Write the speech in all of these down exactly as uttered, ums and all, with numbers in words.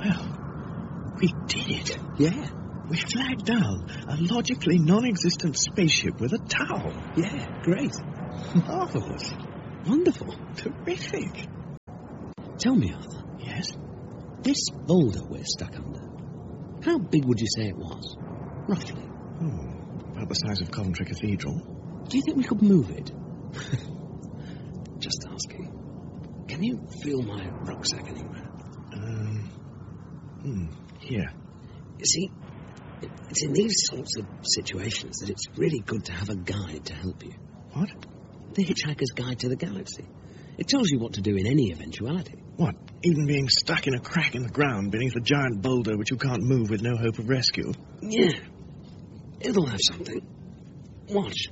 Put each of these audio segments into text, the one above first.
Well, we did it. Yeah. We flagged down a logically non-existent spaceship with a towel. Yeah, great. Marvellous. Wonderful. Terrific. Tell me, Arthur. Yes? This boulder we're stuck under, how big would you say it was? Roughly. Hmm, about the size of Coventry Cathedral. Do you think we could move it? Just asking. Can you feel my rucksack anywhere? Um, hmm, here. You see, it's in these sorts of situations that it's really good to have a guide to help you. What? The Hitchhiker's Guide to the Galaxy. It tells you what to do in any eventuality. What? Even being stuck in a crack in the ground beneath a giant boulder which you can't move with no hope of rescue? Yeah. It'll have something. Watch.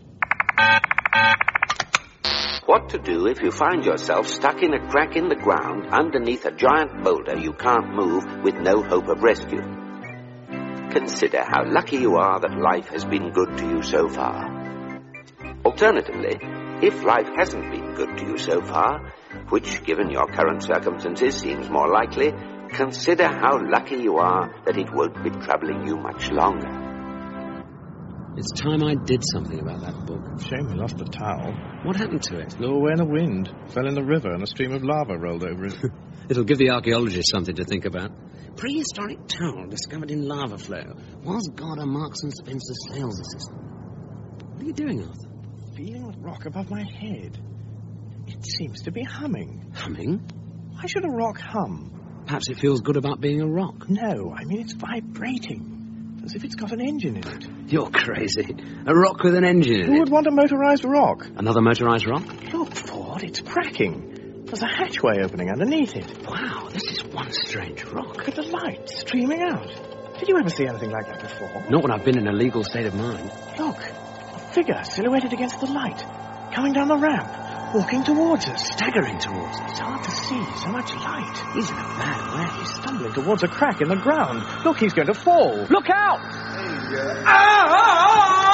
What to do if you find yourself stuck in a crack in the ground underneath a giant boulder you can't move with no hope of rescue. Consider how lucky you are that life has been good to you so far. Alternatively, if life hasn't been good to you so far, which, given your current circumstances, seems more likely, consider how lucky you are that it won't be troubling you much longer. It's time I did something about that book. Shame we lost the towel. What happened to it? Blew away in the wind. Fell in the river and a stream of lava rolled over it. It'll give the archaeologists something to think about. Prehistoric towel discovered in lava flow. Was God a Marks and Spencer sales assistant? What are you doing, Arthur? Feeling the rock above my head. It seems to be humming. Humming? Why should a rock hum? Perhaps it feels good about being a rock. No, I mean it's vibrating. As if it's got an engine in it. You're crazy. A rock with an engine in Who it. would want a motorised rock? Another motorised rock? Look, Ford, it's cracking. There's a hatchway opening underneath it. Wow, this is one strange rock. Look at the light streaming out. Did you ever see anything like that before? Not when I've been in a legal state of mind. Look, a figure silhouetted against the light, coming down the ramp, walking towards us. Staggering towards us. It's hard to see, so much light. He's in a bad way. He's stumbling towards a crack in the ground. Look, he's going to fall. Look out! Hey, uh... ah!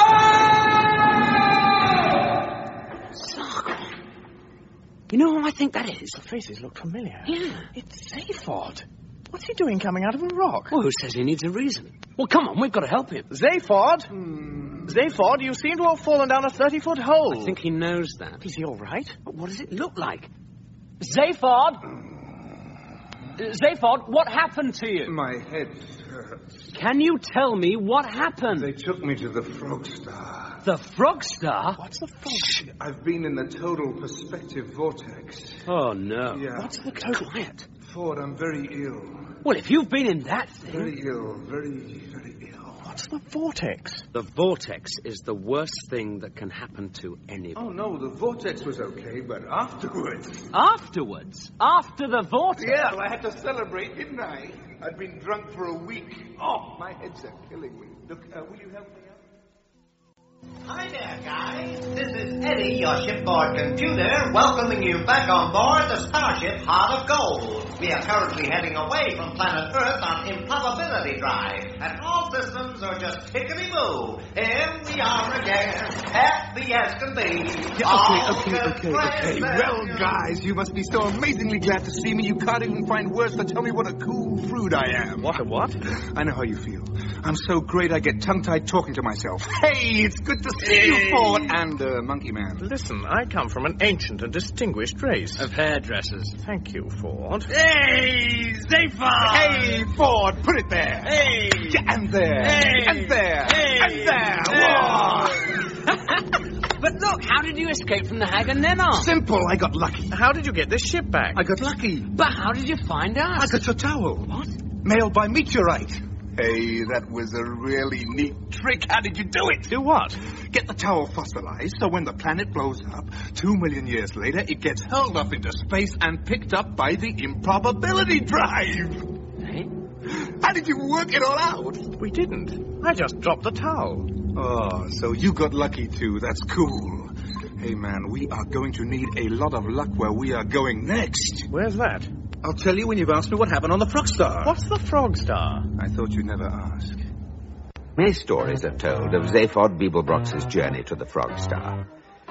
Sargon. You know who I think that is? The faces look familiar. Yeah. It's Zaphod. What's he doing coming out of a rock? Well, who says he needs a reason? Well, come on, we've got to help him. Zaphod? Hmm. Zaphod, you seem to have fallen down a thirty-foot hole. I think he knows that. Is he all right? But what does it look like? Zaphod? Zaphod, what happened to you? My head hurts. Can you tell me what happened? They took me to the Frog Star. The Frog Star? What's the Frog Star? I've been in the total perspective vortex. Oh, no. Yeah. What's the total... Quiet. Ford, I'm very ill. Well, if you've been in that thing... Very ill, very, very ill. What's the vortex? The vortex is the worst thing that can happen to anybody. Oh, no, the vortex was okay, but afterwards... Afterwards? After the vortex? Yeah, well, I had to celebrate, didn't I? I'd been drunk for a week. Oh, my heads are killing me. Look, uh, will you help me out? Hi there, guys. This is Eddie, your shipboard computer, welcoming you back on board the Starship Heart of Gold. We are currently heading away from planet Earth on improbability drive, and all systems are just tickety-boo. Here we are again, happy as can be. Yeah, okay, okay, okay, okay. Well, guys, you must be so amazingly glad to see me, you can't even find words to tell me what a cool fruit I am. What a what? I know how you feel. I'm so great I get tongue-tied talking to myself. Hey, it's good to see you, Ford, and uh, Monkey Man. Listen, I come from an ancient and distinguished race. Of hairdressers. Thank you, Ford. Hey, Zaphod! Hey, Ford, put it there. Hey! Yeah, and there. Hey! And there. Hey! And there. Hey! Whoa. But look, how did you escape from the Hag and Nennar? Simple, I got lucky. How did you get this ship back? I got lucky. But how did you find us? I got your towel. What? Mailed by meteorite. Hey, that was a really neat trick. How did you do it? Do what? Get the towel fossilized, so when the planet blows up, two million years later, it gets hurled off into space and picked up by the improbability drive. Hey? How did you work it all out? We didn't. I just dropped the towel. Oh, so you got lucky too. That's cool. Hey, man, we are going to need a lot of luck where we are going next. Where's that? I'll tell you when you've asked me what happened on the Frog Star. What's the Frog Star? I thought you'd never ask. Many stories are told of Zaphod Beeblebrox's journey to the Frog Star.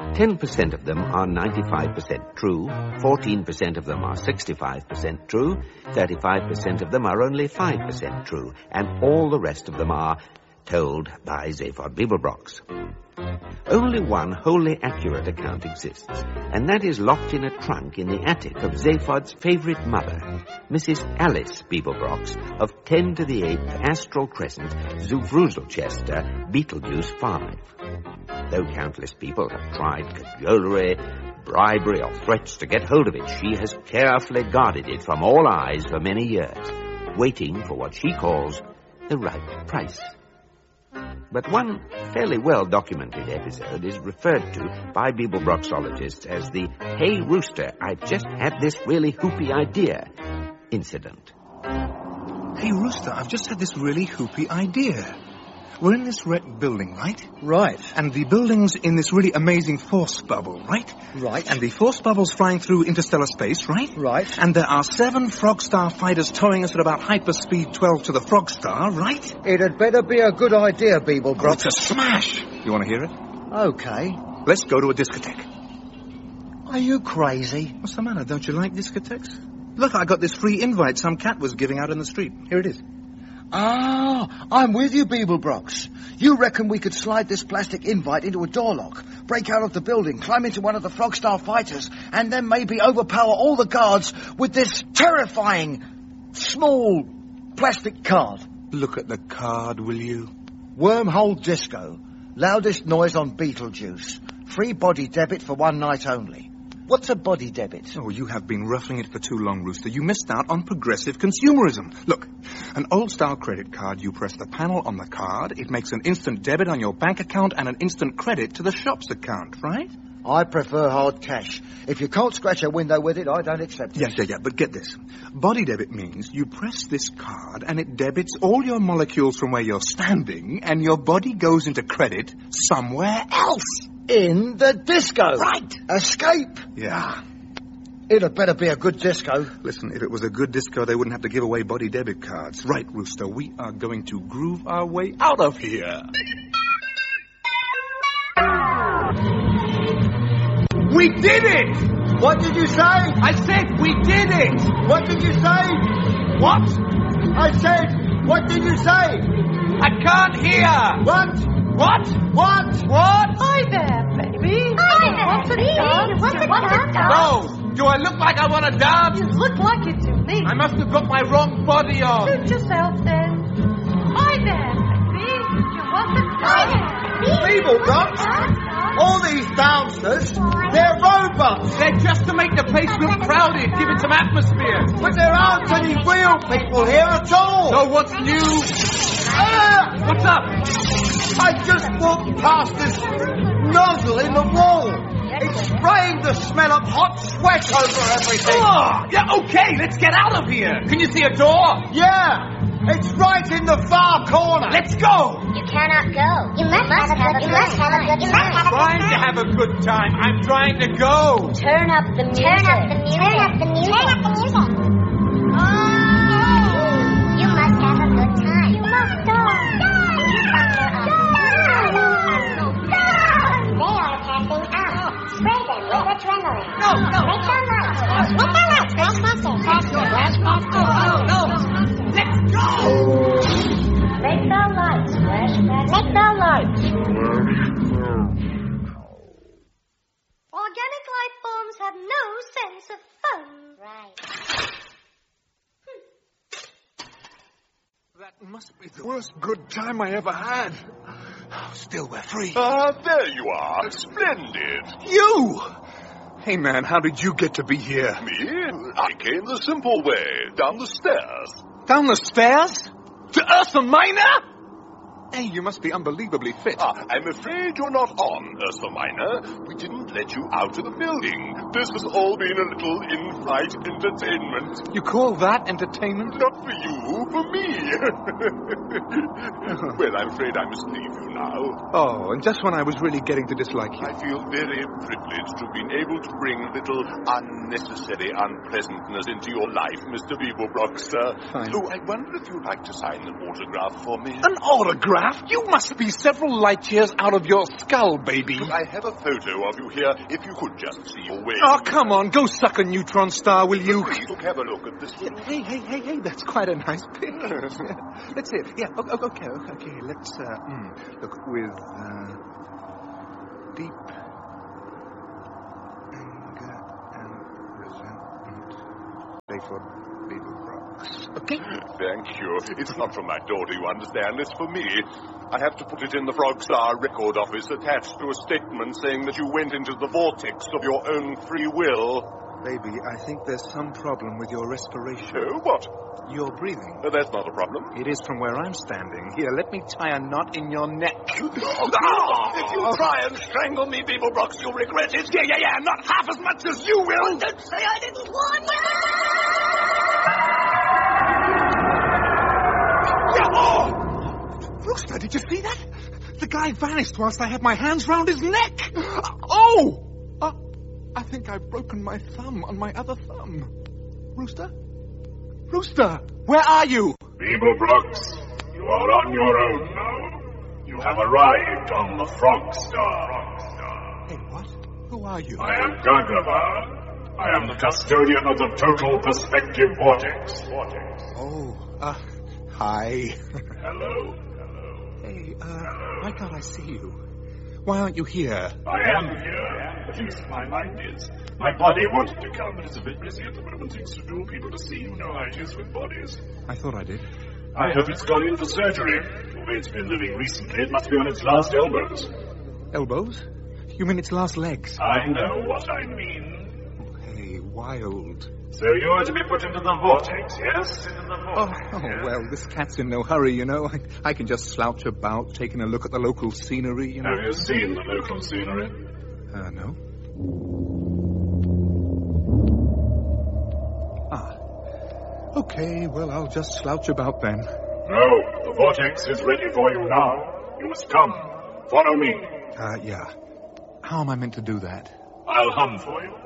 ten percent of them are ninety-five percent true, fourteen percent of them are sixty-five percent true, thirty-five percent of them are only five percent true, and all the rest of them are told by Zaphod Beeblebrox. Only one wholly accurate account exists, and that is locked in a trunk in the attic of Zaphod's favourite mother, Missus Alice Beeblebrox of ten to the eighth Astral Crescent, Zufruzelchester, Beetlejuice five. Though countless people have tried cajolery, bribery, or threats to get hold of it, she has carefully guarded it from all eyes for many years, waiting for what she calls the right price. But one fairly well-documented episode is referred to by Beeblebroxologists as the "Hey Rooster, I've just had this really hoopy idea" incident. Hey, Rooster, I've just had this really hoopy idea. We're in this red building, right? Right. And the building's in this really amazing force bubble, right? Right. And the force bubble's flying through interstellar space, right? Right. And there are seven Frogstar fighters towing us at about hyperspeed twelve to the Frogstar, right? It had better be a good idea, Oh, Beeblebrox. it's a smash! You want to hear it? Okay. Let's go to a discotheque. Are you crazy? What's the matter? Don't you like discotheques? Look, I got this free invite some cat was giving out in the street. Here it is. Ah, I'm with you, Beeblebrox. You reckon we could slide this plastic invite into a door lock, break out of the building, climb into one of the Frogstar fighters, and then maybe overpower all the guards with this terrifying, small, plastic card? Look at the card, will you? Wormhole Disco. Loudest noise on Beetlejuice. Free body debit for one night only. What's a body debit? Oh, you have been ruffling it for too long, Rooster. You missed out on progressive consumerism. Look, an old-style credit card, you press the panel on the card, it makes an instant debit on your bank account and an instant credit to the shop's account, right? I prefer hard cash. If you can't scratch a window with it, I don't accept it. Yeah, yeah, yeah, but get this. Body debit means you press this card and it debits all your molecules from where you're standing and your body goes into credit somewhere else. In the disco. Right. Escape. Yeah. It had better be a good disco. Listen, if it was a good disco, they wouldn't have to give away body debit cards. Right, Rooster, we are going to groove our way out of here. We did it! What did you say? I said we did it! What did you say? What? I said, what did you say? I can't hear! What? What? What? What? Hi there, baby. Hi there, Want to dance? You want to You want to dance? No! Do I look like I want to dance? You look like it to me. I must have got my wrong body on. Suit yourself then. Hi there, baby. You want to dance? Beeblebrox? All these dancers, they're robots. They're just to make the place look crowded, give it some atmosphere. But there aren't any real people here at all. So what's new? Ah! What's up? I just walked past this nozzle in the wall. It's spraying the smell of hot sweat over everything. Oh, yeah, okay, let's get out of here. Can you see a door? Yeah, it's right in the far corner. Let's go. You cannot go. You must have a good time. You must have a good time. I'm trying to have a good time. I'm trying to go. Turn up the music. Turn up the music. Turn up the music. Turn up the music. Oh! You must have a good time. You must go. Spray them with adrenaline. No, no. Make their lights flash. Make their lights flash faster. Faster. Flash faster. No, no. Let's go. Make their lights flash faster. Make their lights. Organic life forms have no sense of fun. Right. That must be the worst good time I ever had. Oh, still, we're free. Ah, there you are. Splendid. You! Hey, man, how did you get to be here? Me? I came the simple way, down the stairs. Down the stairs? To Ursa Minor? Hey, you must be unbelievably fit. Ah, I'm afraid you're not on, Ursa Minor. We didn't let you out of the building. This has all been a little in-flight entertainment. You call that entertainment? Not for you, for me. Well, I'm afraid I must leave you now. Oh, and just when I was really getting to dislike you. I feel very privileged to have been able to bring a little unnecessary unpleasantness into your life, Mister Beeblebrox, sir. Fine. Oh, I wonder if you'd like to sign an autograph for me. An autograph? photograph? You must be several light years out of your skull, baby. I have a photo of you here, if you could just see your way. Oh, come on, go suck a neutron star, will you? Please, look, have a look at this one. Hey, hey, hey, hey, that's quite a nice picture. Let's see it. Yeah, okay, okay, okay, okay. Let's, uh, mm, look, with, uh, deep anger and resentment. Playford Beeblebrox. Okay? Thank you. It's not for my daughter, you understand. It's for me. I have to put it in the Frogstar record office attached to a statement saying that you went into the vortex of your own free will. Baby, I think there's some problem with your respiration. Oh, what? Your breathing. Uh, that's not a problem. It is from where I'm standing. Here, let me tie a knot in your neck. Oh, if you try and strangle me, Beeblebrox, you'll regret it. Yeah, yeah, yeah, not half as much as you will. Oh, don't say I didn't warn you! Yeah, oh! Rooster, did you see that? The guy vanished whilst I had my hands round his neck. Oh! Uh, I think I've broken my thumb on my other thumb. Rooster? Rooster, where are you? Beeblebrox, you are on your own now. You have arrived on the Frogstar. Hey, what? Who are you? I am Gargavar. I am the custodian of the Total Perspective Vortex. Vortex. Oh, uh, hi. Hello. Hello. Hey, uh, why can't I see you? Why aren't you here? I am here. At least my mind is. My body wanted to come, but it's a bit busy at the moment. Things to do, people to see. You know how it is with bodies. I thought I did. I hope it's gone in for surgery. The way it's been living recently, it must be on its last elbows. Elbows? You mean its last legs? I know what I mean. Oh, hey, wild. So you're to be put into the vortex, yes? Into the vortex. Oh, oh well, this cat's in no hurry, you know. I, I can just slouch about, taking a look at the local scenery, you know. Have you seen the local scenery? Uh, no. Ah. Okay, well, I'll just slouch about then. No, the vortex is ready for you now. You must come. Follow me. Uh, yeah. How am I meant to do that? I'll hum for you.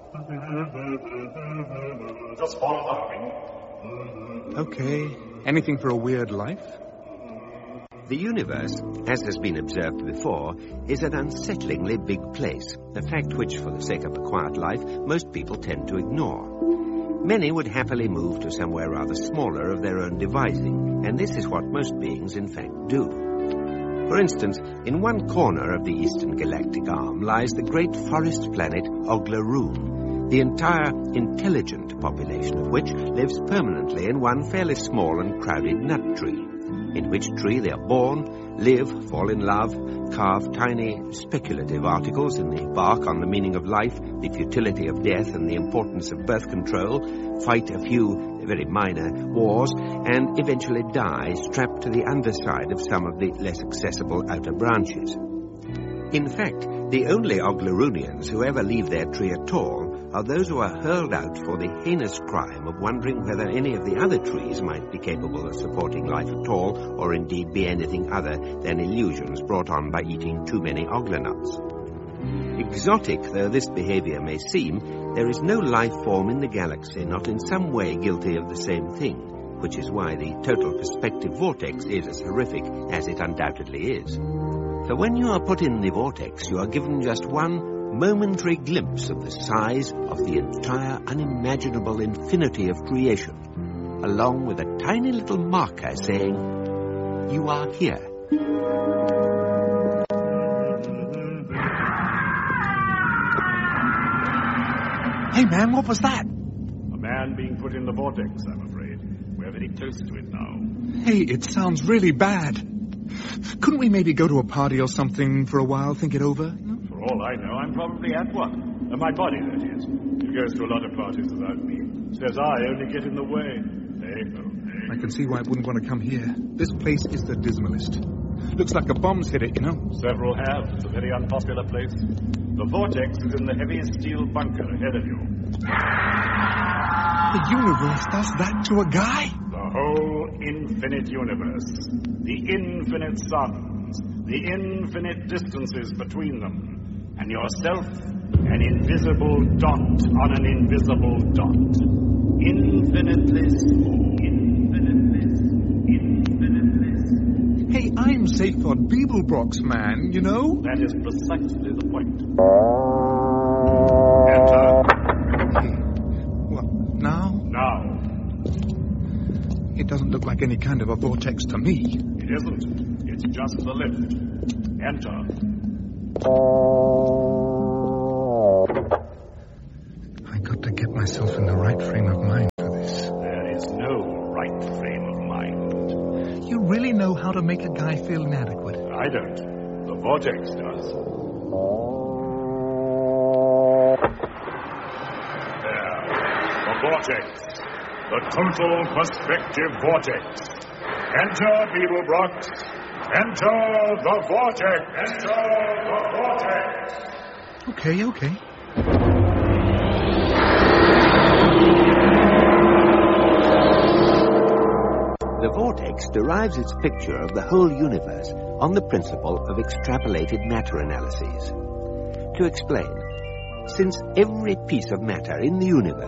Just follow the humming. Okay. Anything for a weird life? The universe, as has been observed before, is an unsettlingly big place, a fact which, for the sake of a quiet life, most people tend to ignore. Many would happily move to somewhere rather smaller of their own devising, and this is what most beings in fact do. For instance, in one corner of the eastern galactic arm lies the great forest planet Oglaroon, the entire intelligent population of which lives permanently in one fairly small and crowded nut tree, in which tree they are born, live, fall in love, carve tiny speculative articles in the bark on the meaning of life, the futility of death, and the importance of birth control, fight a few very minor wars, and eventually die strapped to the underside of some of the less accessible outer branches. In fact, the only Oglaroonians who ever leave their tree at all are those who are hurled out for the heinous crime of wondering whether any of the other trees might be capable of supporting life at all, or indeed be anything other than illusions brought on by eating too many oglanuts. Exotic though this behavior may seem, there is no life form in the galaxy not in some way guilty of the same thing, which is why the Total Perspective Vortex is as horrific as it undoubtedly is. For when you are put in the vortex, you are given just one momentary glimpse of the size of the entire unimaginable infinity of creation, along with a tiny little marker saying, "You are here." Hey, man, what was that? A man being put in the vortex, I'm afraid. We're very close to it now. Hey, it sounds really bad. Couldn't we maybe go to a party or something for a while, think it over? For all I know, I'm probably at one. Uh, my body, that is. He goes to a lot of parties without me. Says I only get in the way. Hey, oh, hey. I can see why I wouldn't want to come here. This place is the dismalest. Looks like a bomb's hit it, you know. Several have. It's a very unpopular place. The vortex is in the heavy steel bunker ahead of you. The universe does that to a guy? The whole infinite universe. The infinite suns. The infinite distances between them. And yourself, an invisible dot on an invisible dot. Infinitely small. Infinitely, infinitely. Hey, I'm I thought Beeblebrox, man, you know? That is precisely the point. Enter. Okay. What, now? Now. It doesn't look like any kind of a vortex to me. It isn't. It's just the lift. Enter. I got to get myself in the right frame of mind for this. There is no right frame of mind. You really know how to make a guy feel inadequate. I don't. The vortex does. There. The vortex. The total perspective vortex. Enter, Beeblebrox. Enter the vortex. Enter the vortex. Okay, okay. The vortex derives its picture of the whole universe on the principle of extrapolated matter analyses. To explain, since every piece of matter in the universe